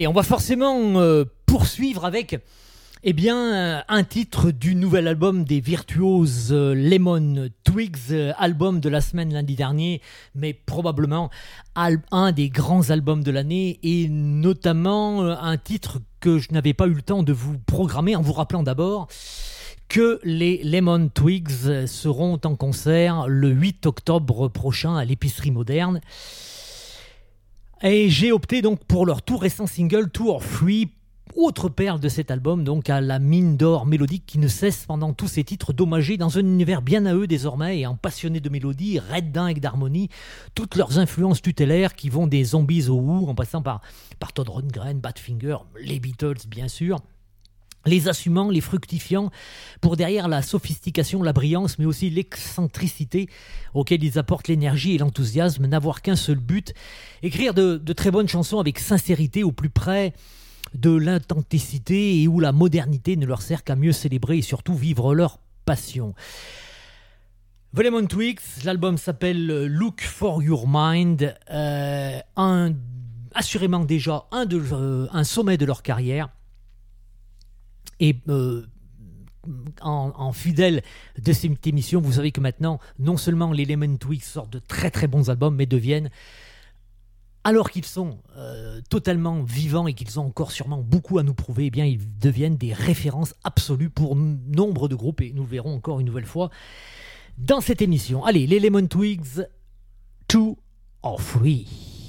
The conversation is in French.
Et on va forcément poursuivre avec un titre du nouvel album des virtuoses Lemon Twigs, album de la semaine lundi dernier, mais probablement un des grands albums de l'année, et notamment un titre que je n'avais pas eu le temps de vous programmer, en vous rappelant d'abord que les Lemon Twigs seront en concert le 8 octobre prochain à l'Épicerie Moderne. Et j'ai opté donc pour leur tout récent single Two or Three, autre perle de cet album, donc à la mine d'or mélodique qui ne cesse pendant tous ces titres d'hommager dans un univers bien à eux désormais et en passionnés de mélodie, red dingue d'harmonie, toutes leurs influences tutélaires qui vont des Zombies au Who en passant par Todd Rundgren, Badfinger, les Beatles bien sûr. Les assumant, les fructifiant, pour derrière la sophistication, la brillance, mais aussi l'excentricité auquel ils apportent l'énergie et l'enthousiasme, n'avoir qu'un seul but, écrire de très bonnes chansons avec sincérité au plus près de l'authenticité et où la modernité ne leur sert qu'à mieux célébrer et surtout vivre leur passion. The Lemon Twigs, l'album s'appelle Look for Your Mind, assurément déjà un sommet de leur carrière. Et en fidèle de cette émission, vous savez que maintenant, non seulement les Lemon Twigs sortent de très très bons albums, mais deviennent, alors qu'ils sont totalement vivants et qu'ils ont encore sûrement beaucoup à nous prouver, ils deviennent des références absolues pour nombre de groupes, et nous le verrons encore une nouvelle fois dans cette émission. Allez, les Lemon Twigs, Two or Three.